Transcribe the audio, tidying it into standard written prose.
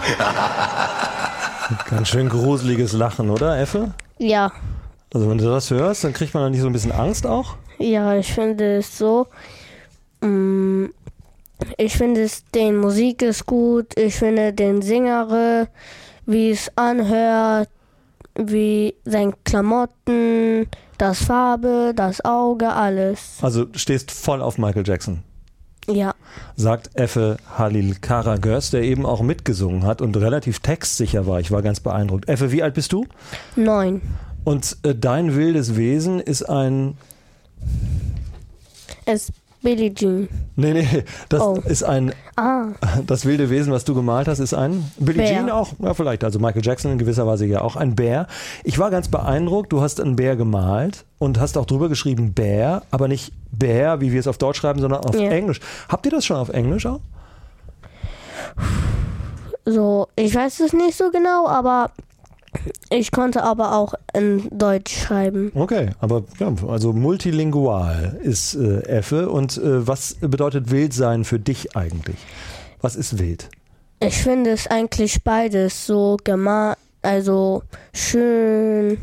Ganz schön gruseliges Lachen, oder, Effe? Ja. Also wenn du das hörst, dann kriegt man dann nicht so ein bisschen Angst auch? Ja, ich finde es so. Ich finde es, den Musik ist gut. Ich finde den Sänger, wie es anhört, wie seine Klamotten, das Farbe, das Auge, alles. Also du stehst voll auf Michael Jackson. Ja. Sagt Effe Halil Karagöz, der eben auch mitgesungen hat und relativ textsicher war. Ich war ganz beeindruckt. Effe, wie alt bist du? 9. Und dein wildes Wesen ist ein... Es ist Billie Jean. Nee, das ist ein... Das wilde Wesen, was du gemalt hast, ist ein... Billie Bär. Jean auch? Ja, vielleicht. Also Michael Jackson in gewisser Weise ja auch. Ein Bär. Ich war ganz beeindruckt. Du hast einen Bär gemalt und hast auch drüber geschrieben Bär, aber nicht Bär, wie wir es auf Deutsch schreiben, sondern auf Englisch. Habt ihr das schon auf Englisch auch? So, ich weiß es nicht so genau, aber ich konnte aber auch in Deutsch schreiben. Okay, aber ja, also multilingual ist Effe. Und was bedeutet wild sein für dich eigentlich? Was ist wild? Ich finde es eigentlich beides so also schön.